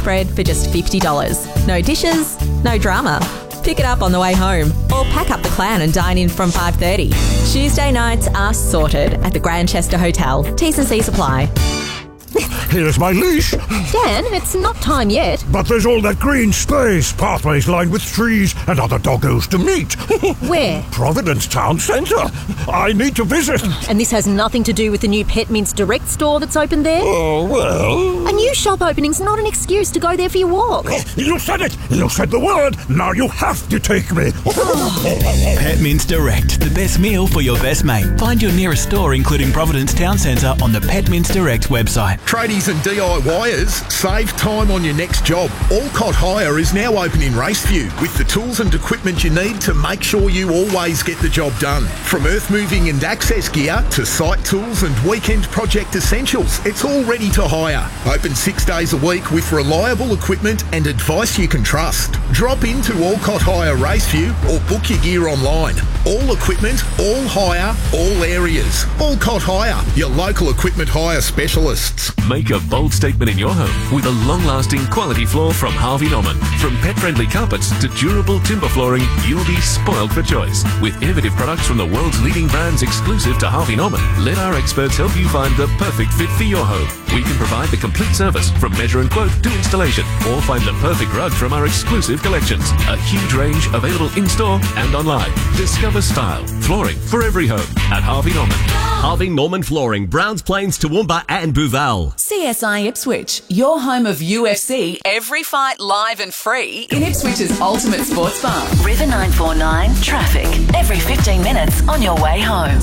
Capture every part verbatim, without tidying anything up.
spread for just fifty dollars. No dishes, no drama. Pick it up on the way home or pack up the clan and dine in from five thirty. Tuesday nights are sorted at the Grandchester Hotel. T's and C's apply. Here's my leash. Dan, it's not time yet. But there's all that green space, pathways lined with trees and other doggos to meet. Where? Providence Town Centre. I need to visit. And this has nothing to do with the new Pet Mints Direct store that's opened there? Oh, well... A new shop opening's not an excuse to go there for your walk. You said it. You said the word. Now you have to take me. Pet Mints Direct, the best meal for your best mate. Find your nearest store, including Providence Town Centre, on the Pet Mints Direct website. Tradies and DIYers, save time on your next job. Alcott Hire is now open in Raceview with the tools and equipment you need to make sure you always get the job done. From earth moving and access gear to site tools and weekend project essentials, it's all ready to hire. Open six days a week with reliable equipment and advice you can trust. Drop into Alcott Hire Raceview or book your gear online. All equipment, all hire, all areas. Alcott Hire, your local equipment hire specialists. Make a bold statement in your home with a long-lasting quality floor from Harvey Norman. From pet-friendly carpets to durable timber flooring, you'll be spoiled for choice. With innovative products from the world's leading brands exclusive to Harvey Norman, let our experts help you find the perfect fit for your home. We can provide the complete service from measure and quote to installation, or find the perfect rug from our exclusive collections. A huge range available in-store and online. Discover style, flooring for every home at Harvey Norman. Harvey Norman Flooring, Browns Plains, Toowoomba and Booval. C S I Ipswich, your home of U F C, every fight live and free in Ipswich's ultimate sports bar. River nine four nine, traffic, every fifteen minutes on your way home.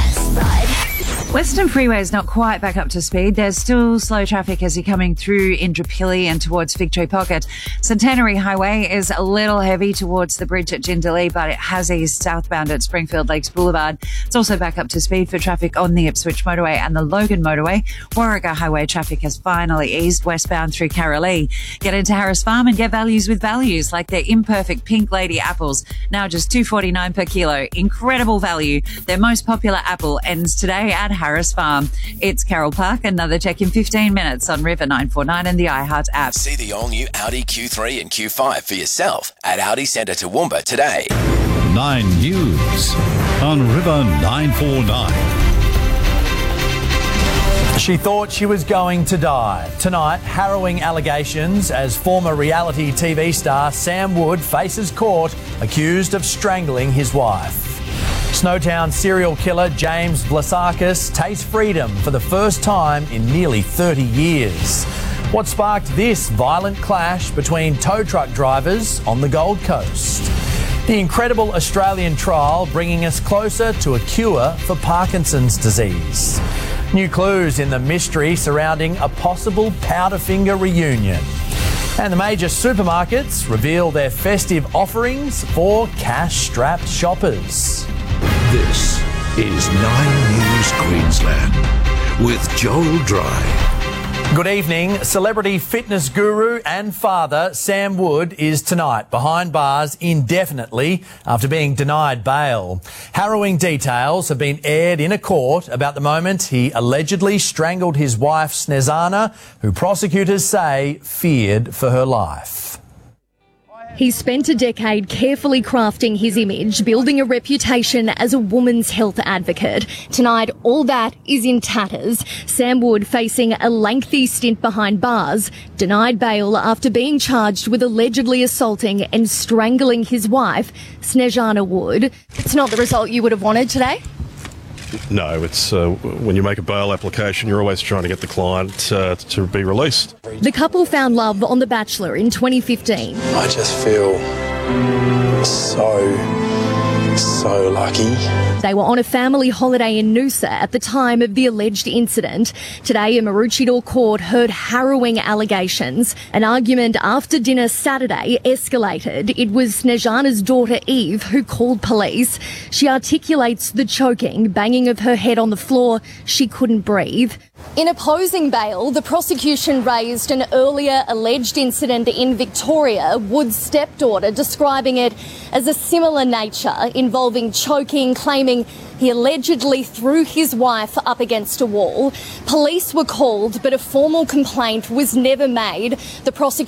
Western Freeway is not quite back up to speed. There's still slow traffic as you're coming through Indooroopilly and towards Victory Pocket. Centenary Highway is a little heavy towards the bridge at Jindalee, but it has eased southbound at Springfield Lakes Boulevard. It's also back up to speed for traffic on the Ipswich Motorway and the Logan Motorway. Warragah Highway traffic has finally eased westbound through Carralee. Get into Harris Farm and get values with values like their imperfect Pink Lady apples, now just two dollars forty-nine per kilo. Incredible value. Their most popular apple ends today at Harris Farm. It's Carol Park. Another check in fifteen minutes on River nine four nine and the iHeart app. See the all-new Audi Q three and Q five for yourself at Audi Centre Toowoomba today. Nine News on River nine four nine. She thought she was going to die. Tonight, harrowing allegations as former reality T V star Sam Wood faces court accused of strangling his wife. Snowtown serial killer James Vlasakis tastes freedom for the first time in nearly thirty years. What sparked this violent clash between tow truck drivers on the Gold Coast? The incredible Australian trial bringing us closer to a cure for Parkinson's disease. New clues in the mystery surrounding a possible Powderfinger reunion. And the major supermarkets reveal their festive offerings for cash-strapped shoppers. This is Nine News Queensland with Joel Dry. Good evening. Celebrity fitness guru and father Sam Wood is tonight behind bars indefinitely after being denied bail. Harrowing details have been aired in a court about the moment he allegedly strangled his wife Snezana, who prosecutors say feared for her life. He spent a decade carefully crafting his image, building a reputation as a woman's health advocate. Tonight, all that is in tatters. Sam Wood facing a lengthy stint behind bars, denied bail after being charged with allegedly assaulting and strangling his wife, Snezana Wood. It's not the result you would have wanted today? No, it's uh, when you make a bail application, you're always trying to get the client uh, to be released. The couple found love on The Bachelor in twenty fifteen. I just feel so, so lucky. They were on a family holiday in Noosa at the time of the alleged incident. Today, a Maroochydore court heard harrowing allegations. An argument after dinner Saturday escalated. It was Snezana's daughter Eve who called police. She articulates the choking, banging of her head on the floor. She couldn't breathe. In opposing bail, the prosecution raised an earlier alleged incident in Victoria, Wood's stepdaughter describing it as a similar nature, involving choking, claiming he allegedly threw his wife up against a wall. Police were called, but a formal complaint was never made. The prosecution